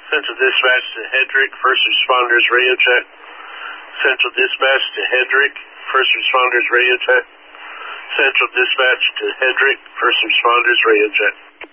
Central Dispatch to Hedrick, First Responders Radio Check. Central Dispatch to Hedrick, First Responders Radio Check. Central Dispatch to Hedrick, First Responders Radio Check.